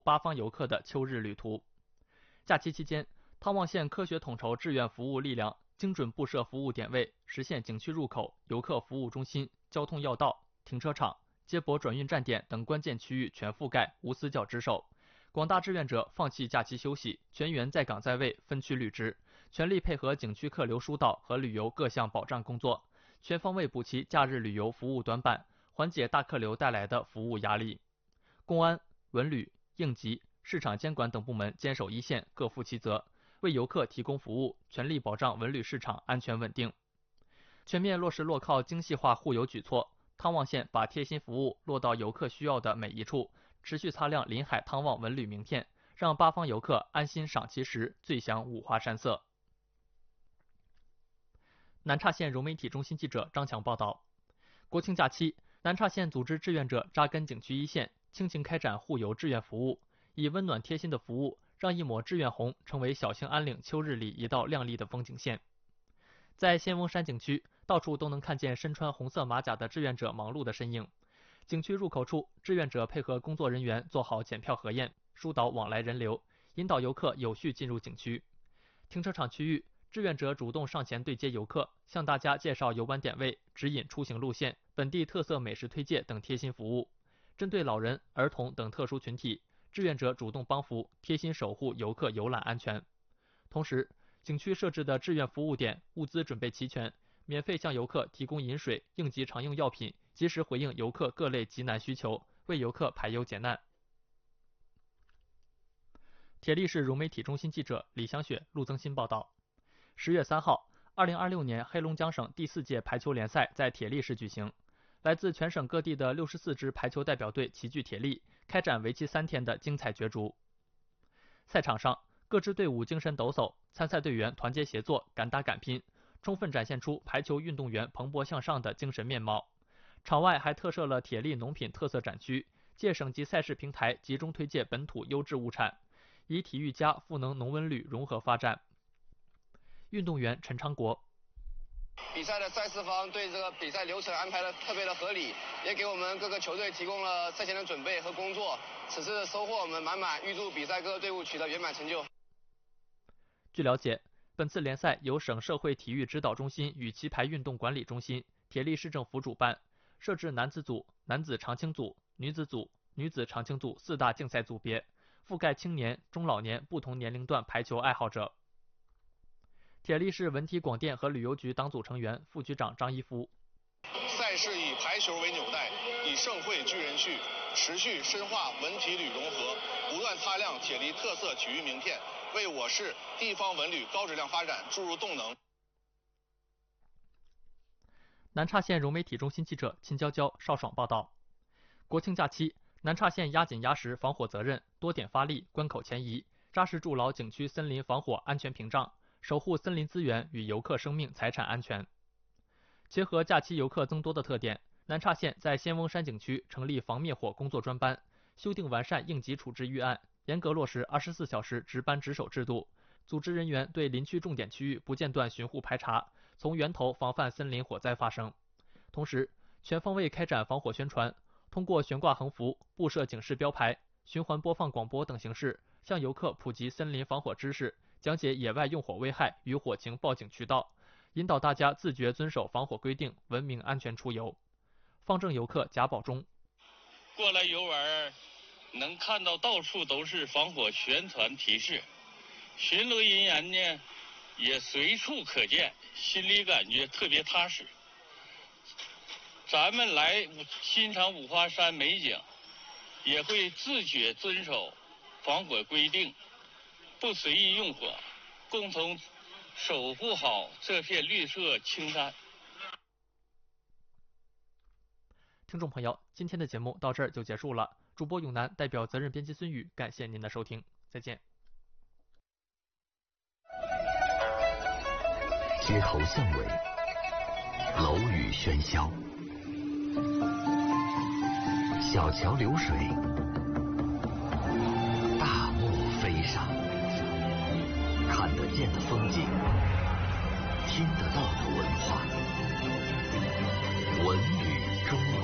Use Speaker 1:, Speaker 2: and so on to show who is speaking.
Speaker 1: 八方游客的秋日旅途。假期期间，汤旺县科学统筹志愿服务力量，精准布设服务点位，实现景区入口、游客服务中心、交通要道、停车场、接驳转运站点等关键区域全覆盖，无死角值守。广大志愿者放弃假期休息，全员在岗在位，分区履职，全力配合景区客流疏导和旅游各项保障工作，全方位补齐假日旅游服务短板，缓解大客流带来的服务压力。公安、文旅、应急、市场监管等部门坚守一线，各负其责，为游客提供服务，全力保障文旅市场安全稳定。全面落实落靠精细化护游举措，汤旺县把贴心服务落到游客需要的每一处，持续擦亮临海汤旺文旅名片，让八方游客安心赏其实，醉享五花山色。南岔县融媒体中心记者张强报道，国庆假期，南岔县组织志愿者扎根景区一线，倾情开展护游志愿服务，以温暖贴心的服务，让一抹志愿红成为小兴安岭秋日里一道亮丽的风景线。在仙翁山景区，到处都能看见身穿红色马甲的志愿者忙碌的身影。景区入口处，志愿者配合工作人员做好检票核验，疏导往来人流，引导游客有序进入景区。停车场区域，志愿者主动上前对接游客，向大家介绍游玩点位、指引出行路线、本地特色美食推介等贴心服务。针对老人、儿童等特殊群体，志愿者主动帮扶，贴心守护游客游览安全。同时，景区设置的志愿服务点物资准备齐全，免费向游客提供饮水、应急常用药品，及时回应游客各类急难需求，为游客排忧解难。铁力市融媒体中心记者李香雪、陆增新报道，10月3号，2026年黑龙江省第4届排球联赛在铁力市举行，来自全省各地的64支排球代表队齐聚铁力，开展为期3天的精彩角逐。赛场上，各支队伍精神抖擞，参赛队员团结协作，敢打敢拼，充分展现出排球运动员蓬勃向上的精神面貌。场外还特设了铁力农品特色展区，借省级赛事平台集中推介本土优质物产，以体育加赋能农文旅融合发展。运动员陈昌国，
Speaker 2: 比赛的赛事方对这个比赛流程安排的特别的合理，也给我们各个球队提供了赛前的准备和工作，此次收获我们满满，预祝比赛各个队伍取得圆满成就。
Speaker 1: 据了解，本次联赛由省社会体育指导中心与棋牌运动管理中心、铁力市政府主办，设置男子组、男子长青组、女子组、女子长青组4大竞赛组别，覆盖青年、中老年不同年龄段排球爱好者。铁力市文体广电和旅游局党组成员、副局长张一夫。
Speaker 3: 赛事以排球为纽带，以盛会聚人序，持续深化文体旅融合，不断擦亮铁力特色体育名片，为我市地方文旅高质量发展注入动能。
Speaker 1: 南岔县融媒体中心记者秦娇娇、邵爽报道，国庆假期，南岔县压紧压实防火责任，多点发力，关口前移，扎实筑牢景区森林防火安全屏障，守护森林资源与游客生命财产安全。结合假期游客增多的特点，南岔县在仙翁山景区成立防灭火工作专班，修订完善应急处置预案，严格落实24小时值班值守制度，组织人员对林区重点区域不间断巡护排查，从源头防范森林火灾发生。同时，全方位开展防火宣传，通过悬挂横幅、布设警示标牌、循环播放广播等形式，向游客普及森林防火知识，讲解野外用火危害与火情报警渠道，引导大家自觉遵守防火规定，文明安全出游。方正游客贾宝忠，
Speaker 4: 过来游玩能看到到处都是防火宣传提示，巡逻人员呢也随处可见，心里感觉特别踏实。咱们来欣赏五花山美景，也会自觉遵守防火规定，不随意用火，共同守护好这片绿色青山。
Speaker 1: 听众朋友，今天的节目到这儿就结束了。主播永南代表责任编辑孙宇，感谢您的收听，再见。
Speaker 5: 街头巷尾，楼宇喧嚣，小桥流水，大漠飞沙，看得见的风景，听得到的文化，文旅中国。